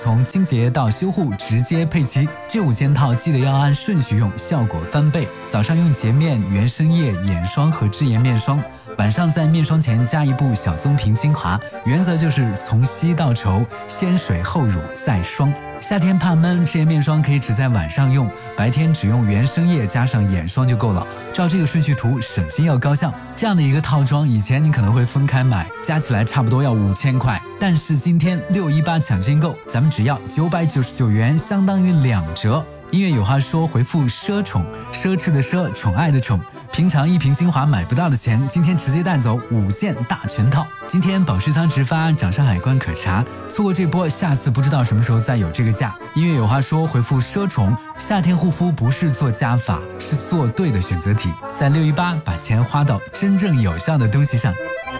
从清洁到修护直接配齐，这5件套记得要按顺序用，效果翻倍。早上用洁面、原生液、眼霜和智颜面霜，晚上在面霜前加一步小棕瓶精华，原则就是从稀到稠，先水后乳再霜。夏天怕闷，智颜面霜可以只在晚上用，白天只用原生液加上眼霜就够了。照这个顺序图，省心又高效。这样的一个套装，以前你可能会分开买，加起来差不多要5000块，但是今天618抢先购，咱们只要999元，相当于2折。音乐有话说，回复奢宠，奢侈的奢，宠爱的宠。平常1瓶精华买不到的钱，今天直接带走5件大全套。今天保税仓直发，掌上海关可查。错过这波，下次不知道什么时候再有这个价。音乐有话说，回复奢宠，夏天护肤不是做加法，是做对的选择题。在618把钱花到真正有效的东西上。